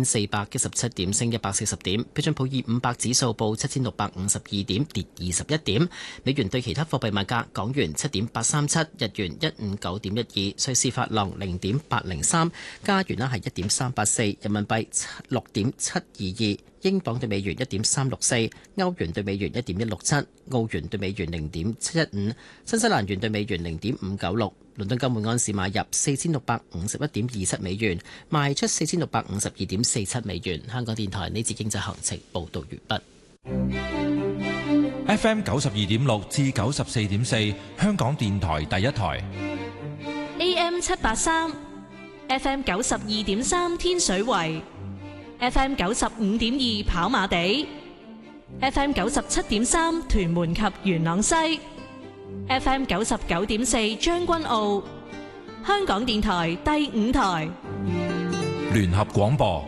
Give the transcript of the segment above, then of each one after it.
2417點，升140點。標準普爾500指數報7652點，跌21點。美元對其他貨幣賣價：港元7.837，日元159.12，瑞士法郎0.803，加元係1.384，人民幣6.722。英鎊對美元1.364，歐元對美元1.167，澳元對美元0.715，新西蘭元對美元0.596。倫敦金每安士買入4651.27美元，賣出4652.47美元。香港電台呢節經濟行情報導完畢。FM 92.6至94.4，香港電台第一台。 AM 783 ，FM 92.3天水圍。FM 95.2跑馬地 ，FM 97.3屯門及元朗西 ，FM 99.4將軍澳，香港電台第5台聯合廣播。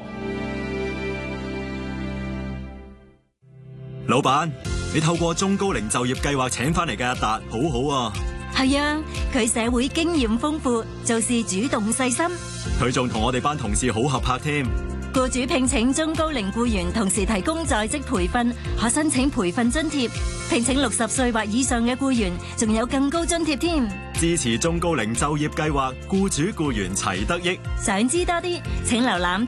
老闆，你透過中高齡就業計劃請返嚟嘅阿達，好好啊。 係啊，佢社會經驗豐富，做事主動細心。 佢仲同我哋班同事好合拍添。 僱主聘請中高齡僱員，同時提供在職培訓，可申請培訓津貼。聘請60歲或以上嘅僱員，仲有更高津貼添。 支持中高齡就業計劃，僱主僱員齊得益。 想知多啲，請瀏覽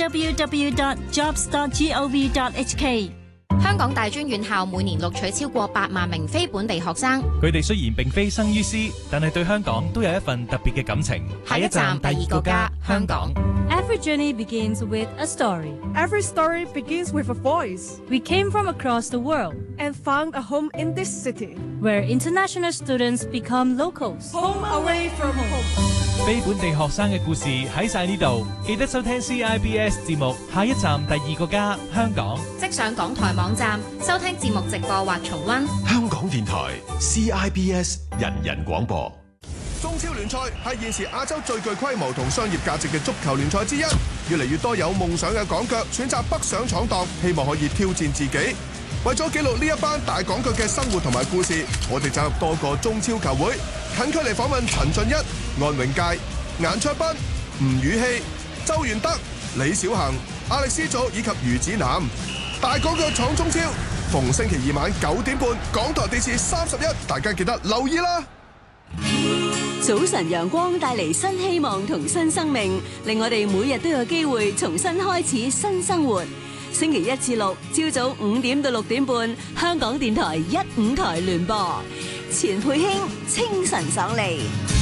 www.jobs.gov.hk。 香港大專院校每年錄取超過8萬名非本地學生， 佢哋雖然並非生於斯，但係對香港都有一份特別嘅感情。 下一站第二個家，香港。 Every journey begins with a story. Every story begins with a voice. We came from across the world and found a home in this city, where international students become locals. Home away from home. 非本地學生嘅故事喺晒呢度，記得收聽 CIBS 節目。下一站第二個家，香港。 即上港台網站收聽節目直播或重溫。 香港電台 CIBS 人人廣播。 中超聯賽係現時亞洲最具規模同商業價值嘅足球聯賽之一，越嚟越多有夢想嘅港腳選擇北上闖蕩，希望可以挑戰自己。為咗記錄呢一班大港腳嘅生活同埋故事，我哋走入多個中超球會，近距離訪問陳俊一、安永佳、顏卓斌、吳宇希、周元德、李小恒、亞力斯祖以及余子南。大港腳闖中超，逢星期二晚9點半，港台電視31，大家記得留意啦。 早晨陽光帶嚟新希望同新生命，令我哋每日都有機會重新開始新生活。星期1至6朝早5點到6點半，香港電台1、5台聯播，錢佩卿清晨爽利。